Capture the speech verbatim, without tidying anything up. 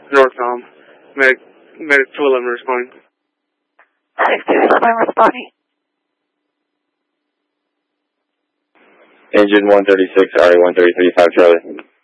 northbound. Medic, medic two eleven responding. Medic two eleven responding. Engine one thirty-six, R A one thirty-three, five Charlie.